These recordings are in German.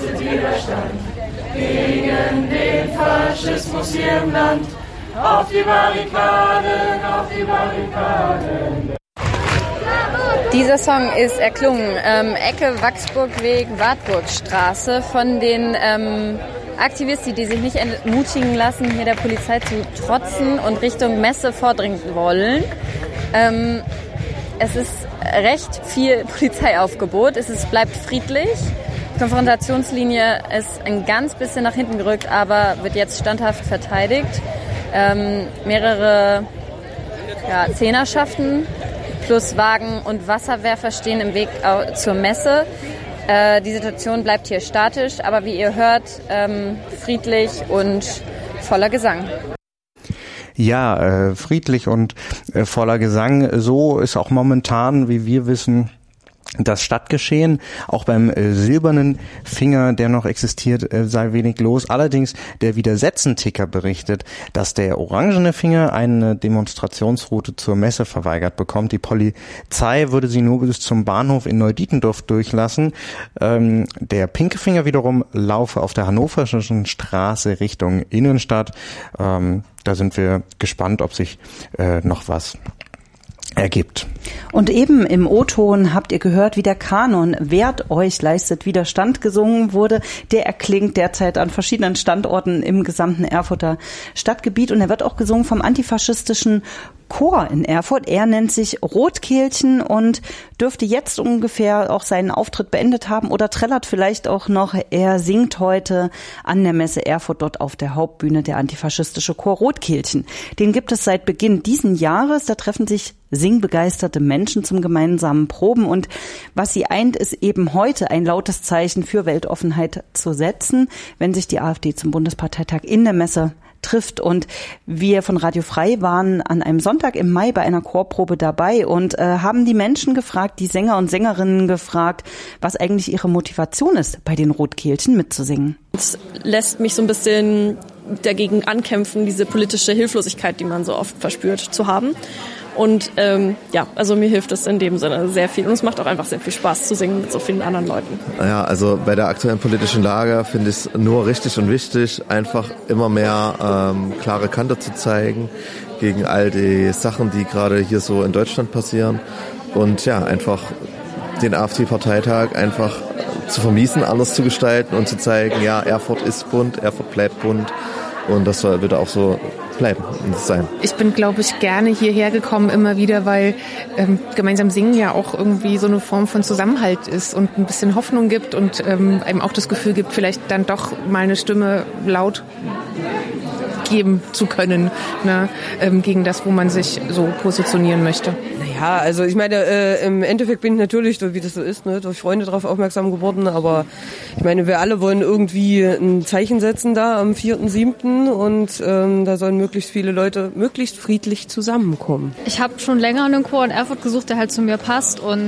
leistet Widerstand gegen den Faschismus hier im Land. Auf die Barrikaden, auf die Barrikaden. Dieser Song ist erklungen, Ecke Wachsburgweg, Wartburgstraße, von den Aktivisten, die sich nicht entmutigen lassen, hier der Polizei zu trotzen und Richtung Messe vordringen wollen. Es ist recht viel Polizeiaufgebot, bleibt friedlich. Die Konfrontationslinie ist ein ganz bisschen nach hinten gerückt, aber wird jetzt standhaft verteidigt. Mehrere Zehnerschaften plus Wagen und Wasserwerfer stehen im Weg zur Messe. Die Situation bleibt hier statisch, aber wie ihr hört, friedlich und voller Gesang. Ja, friedlich und voller Gesang. So ist auch momentan, wie wir wissen, das Stadtgeschehen. Auch beim silbernen Finger, der noch existiert, sei wenig los. Allerdings der Widersetzenticker berichtet, dass der orangene Finger eine Demonstrationsroute zur Messe verweigert bekommt. Die Polizei würde sie nur bis zum Bahnhof in Neudietendorf durchlassen. Der pinke Finger wiederum laufe auf der Hannoverschen Straße Richtung Innenstadt. Da sind wir gespannt, ob sich noch was ergibt. Und eben im O-Ton habt ihr gehört, wie der Kanon "Wehrt euch, leistet Widerstand" gesungen wurde. Der erklingt derzeit an verschiedenen Standorten im gesamten Erfurter Stadtgebiet und er wird auch gesungen vom antifaschistischen Chor in Erfurt. Er nennt sich Rotkehlchen und dürfte jetzt ungefähr auch seinen Auftritt beendet haben oder trällert vielleicht auch noch. Er singt heute an der Messe Erfurt dort auf der Hauptbühne, der antifaschistische Chor Rotkehlchen. Den gibt es seit Beginn diesen Jahres. Da treffen sich singbegeisterte Menschen zum gemeinsamen Proben und was sie eint, ist eben heute ein lautes Zeichen für Weltoffenheit zu setzen, wenn sich die AfD zum Bundesparteitag in der Messe trifft. Und wir von Radio Frei waren an einem Sonntag im Mai bei einer Chorprobe dabei und haben die Menschen gefragt, die Sänger und Sängerinnen gefragt, was eigentlich ihre Motivation ist, bei den Rotkehlchen mitzusingen. Es lässt mich so ein bisschen dagegen ankämpfen, diese politische Hilflosigkeit, die man so oft verspürt, zu haben. Und also mir hilft es in dem Sinne sehr viel. Und es macht auch einfach sehr viel Spaß zu singen mit so vielen anderen Leuten. Ja, also bei der aktuellen politischen Lage finde ich es nur richtig und wichtig, einfach immer mehr klare Kante zu zeigen gegen all die Sachen, die gerade hier so in Deutschland passieren. Und ja, einfach den AfD-Parteitag einfach zu vermiesen, anders zu gestalten und zu zeigen, ja, Erfurt ist bunt, Erfurt bleibt bunt. Und das soll bitte auch so bleiben und sein. Ich bin, glaube ich, gerne hierher gekommen immer wieder, weil gemeinsam singen ja auch irgendwie so eine Form von Zusammenhalt ist und ein bisschen Hoffnung gibt und einem auch das Gefühl gibt, vielleicht dann doch mal eine Stimme laut geben zu können, ne, gegen das, wo man sich so positionieren möchte. Ja, also ich meine, im Endeffekt bin ich natürlich, wie das so ist, ne, durch Freunde darauf aufmerksam geworden, aber ich meine, wir alle wollen irgendwie ein Zeichen setzen da am 4.7. und da sollen möglichst viele Leute möglichst friedlich zusammenkommen. Ich habe schon länger einen Chor in Erfurt gesucht, der halt zu mir passt und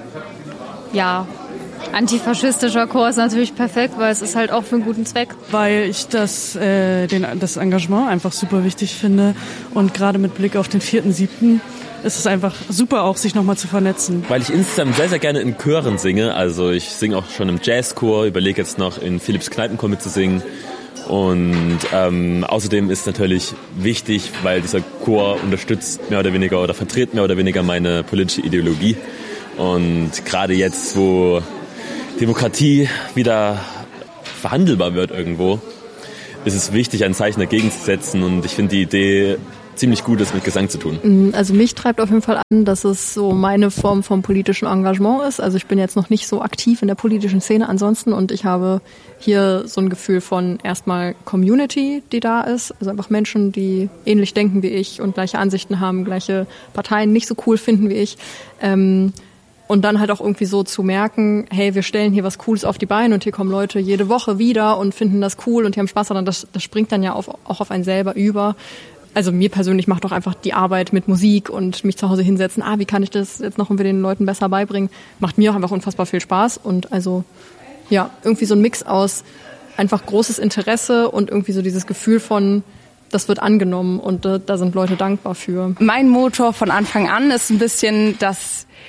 ja, antifaschistischer Chor ist natürlich perfekt, weil es ist halt auch für einen guten Zweck. Weil ich das Engagement einfach super wichtig finde und gerade mit Blick auf den 4.7. ist es einfach super auch, sich nochmal zu vernetzen. Weil ich insgesamt sehr, sehr gerne in Chören singe. Also ich singe auch schon im Jazzchor, überlege jetzt noch in Philipps Kneipenchor mitzusingen. Und außerdem ist natürlich wichtig, weil dieser Chor unterstützt mehr oder weniger oder vertritt mehr oder weniger meine politische Ideologie. Und gerade jetzt, wo Demokratie wieder verhandelbar wird irgendwo, ist es wichtig, ein Zeichen dagegen zu setzen. Und ich finde die Idee ziemlich gut, das mit Gesang zu tun. Also mich treibt auf jeden Fall an, dass es so meine Form vom politischen Engagement ist. Also ich bin jetzt noch nicht so aktiv in der politischen Szene ansonsten und ich habe hier so ein Gefühl von erstmal Community, die da ist. Also einfach Menschen, die ähnlich denken wie ich und gleiche Ansichten haben, gleiche Parteien nicht so cool finden wie ich. Und dann halt auch irgendwie so zu merken, hey, wir stellen hier was Cooles auf die Beine und hier kommen Leute jede Woche wieder und finden das cool und die haben Spaß daran. Das springt dann ja auch auf einen selber über. Also mir persönlich macht doch einfach die Arbeit mit Musik und mich zu Hause hinsetzen, wie kann ich das jetzt noch irgendwie den Leuten besser beibringen, macht mir auch einfach unfassbar viel Spaß. Und also ja, irgendwie so ein Mix aus einfach großes Interesse und irgendwie so dieses Gefühl von, das wird angenommen und da sind Leute dankbar für. Mein Motor von Anfang an ist ein bisschen, dass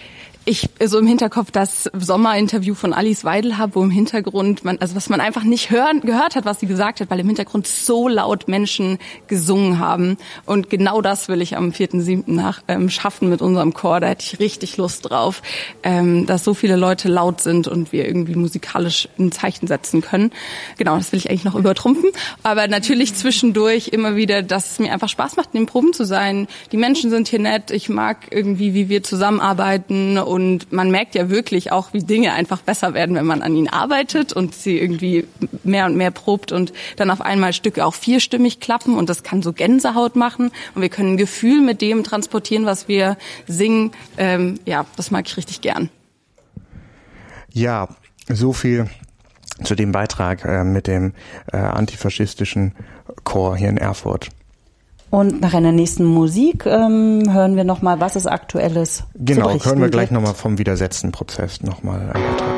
so im Hinterkopf das Sommerinterview von Alice Weidel habe, wo im Hintergrund was man einfach nicht gehört hat, was sie gesagt hat, weil im Hintergrund so laut Menschen gesungen haben. Und genau das will ich am 4.7. Schaffen mit unserem Chor. Da hätte ich richtig Lust drauf, dass so viele Leute laut sind und wir irgendwie musikalisch ein Zeichen setzen können. Genau, das will ich eigentlich noch übertrumpfen. Aber natürlich zwischendurch immer wieder, dass es mir einfach Spaß macht, in den Proben zu sein. Die Menschen sind hier nett. Ich mag irgendwie, wie wir zusammenarbeiten. Und man merkt ja wirklich auch, wie Dinge einfach besser werden, wenn man an ihnen arbeitet und sie irgendwie mehr und mehr probt und dann auf einmal Stücke auch vierstimmig klappen und das kann so Gänsehaut machen und wir können ein Gefühl mit dem transportieren, was wir singen. Das mag ich richtig gern. Ja, so viel zu dem Beitrag mit dem antifaschistischen Chor hier in Erfurt. Und nach einer nächsten Musik hören wir nochmal, was es Aktuelles zu berichten Genau, hören wir gleich gibt. nochmal vom Widersetzen-Prozess nochmal einen Beitrag.